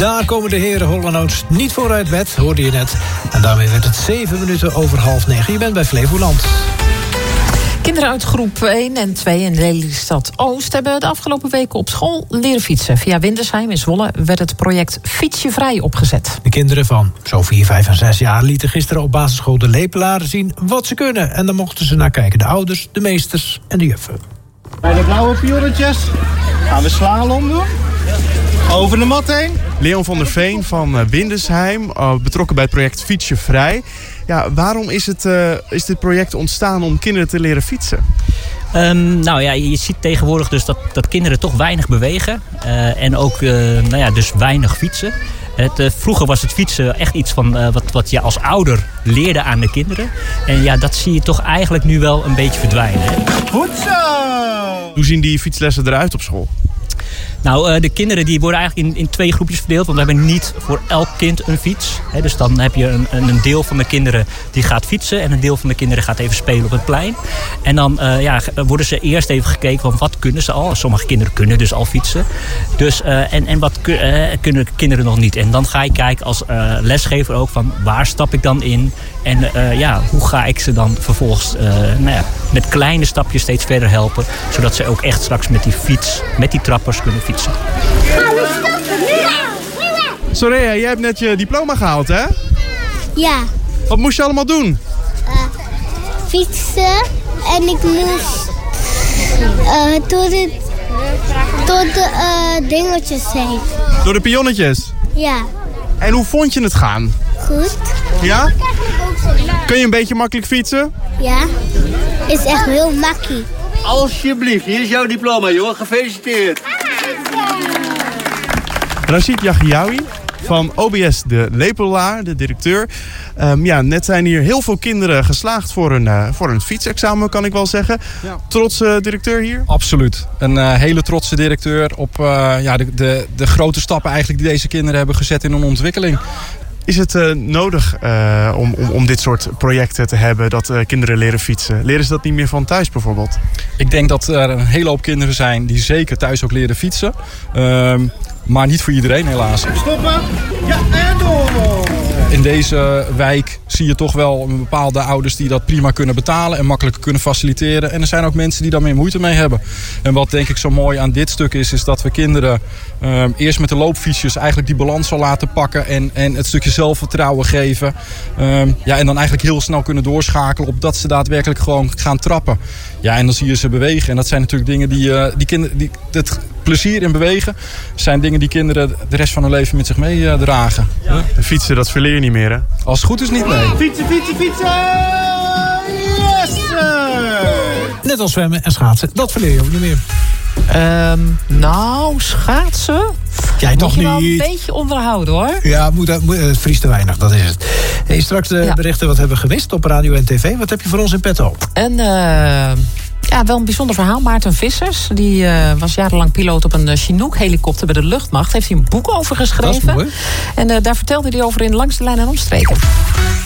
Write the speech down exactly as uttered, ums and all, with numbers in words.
Daar komen de heren Hollenoos niet voor uit bed, hoorde je net. En daarmee werd het zeven minuten over half negen. Je bent bij Flevoland. Kinderen uit groep één en twee in Lelystad Oost hebben de afgelopen weken op school leren fietsen. Via Windesheim in Zwolle werd het project Fiets je vrij opgezet. De kinderen van zo'n vier, vijf en zes jaar lieten gisteren op basisschool De Lepelaar zien wat ze kunnen. En daar mochten ze naar kijken. De ouders, de meesters en de juffen. Bij de blauwe pionnetjes gaan we slalom doen. Over de mat heen. Leon van der Veen van Windesheim, betrokken bij het project Fiets je vrij. Ja, waarom is, het, uh, is dit project ontstaan om kinderen te leren fietsen? Um, nou ja, je ziet tegenwoordig dus dat, dat kinderen toch weinig bewegen. Uh, en ook uh, nou ja, dus weinig fietsen. Het, uh, vroeger was het fietsen echt iets van uh, wat, wat je als ouder leerde aan de kinderen. En ja, dat zie je toch eigenlijk nu wel een beetje verdwijnen. Hè? Goed zo! Hoe zien die fietslessen eruit op school? Nou, de kinderen die worden eigenlijk in, in twee groepjes verdeeld. Want we hebben niet voor elk kind een fiets. He, dus dan heb je een, een deel van de kinderen die gaat fietsen. En een deel van de kinderen gaat even spelen op het plein. En dan uh, ja, worden ze eerst even gekeken van wat kunnen ze al. Sommige kinderen kunnen dus al fietsen. Dus, uh, en, en wat uh, kunnen kinderen nog niet. En dan ga je kijken als uh, lesgever ook van waar stap ik dan in. En uh, ja, hoe ga ik ze dan vervolgens uh, nou ja, met kleine stapjes steeds verder helpen. Zodat ze ook echt straks met die fiets, met die trappers kunnen fietsen. Soraya, jij hebt net je diploma gehaald, hè? Ja. Wat moest je allemaal doen? Uh, fietsen en ik moest uh, door de, door de uh, dingetjes heen. Door de pionnetjes? Ja. En hoe vond je het gaan? Goed. Ja? Kun je een beetje makkelijk fietsen? Ja. Is echt heel makkie. Alsjeblieft, hier is jouw diploma, joh. Gefeliciteerd. Rashid Yaghyaoui van O B S De Lepelaar, de directeur. Um, ja, net zijn hier heel veel kinderen geslaagd voor een, uh, voor een fietsexamen, kan ik wel zeggen. Ja. Trotse directeur hier? Absoluut. Een uh, hele trotse directeur op uh, ja, de, de, de grote stappen eigenlijk die deze kinderen hebben gezet in hun ontwikkeling. Is het uh, nodig uh, om, om, om dit soort projecten te hebben, dat uh, kinderen leren fietsen? Leren ze dat niet meer van thuis bijvoorbeeld? Ik denk dat er een hele hoop kinderen zijn die zeker thuis ook leren fietsen. Uh, maar niet voor iedereen helaas. Stoppen. Ja, en door. In deze wijk zie je toch wel bepaalde ouders die dat prima kunnen betalen en makkelijk kunnen faciliteren. En er zijn ook mensen die daar meer moeite mee hebben. En wat denk ik zo mooi aan dit stuk is, is dat we kinderen uh, eerst met de loopfietsjes eigenlijk die balans al laten pakken en, en het stukje zelfvertrouwen geven. Uh, ja, en dan eigenlijk heel snel kunnen doorschakelen op dat ze daadwerkelijk gewoon gaan trappen. Ja, en dan zie je ze bewegen. En dat zijn natuurlijk dingen die, uh, die kinderen, die, het plezier in bewegen zijn dingen die kinderen de rest van hun leven met zich meedragen. Uh, ja. Fietsen, dat verleer je niet meer, hè? Als het goed is niet, nee. Fietsen, fietsen, fietsen! Yes, sir! Net als zwemmen en schaatsen, dat verleer je ook niet meer. Um, nou, schaatsen? Jij toch niet? Moet je wel een beetje onderhouden, hoor. Ja, moet, moet, het vriest te weinig, dat is het. Hey, straks de ja. berichten wat hebben we gemist op radio en tv. Wat heb je voor ons in petto? En uh, ja, wel een bijzonder verhaal. Maarten Vissers, die uh, was jarenlang piloot op een Chinook-helikopter bij de luchtmacht. Heeft hij een boek over geschreven. Dat is mooi. En uh, daar vertelde hij over in Langs de Lijn en Omstreken.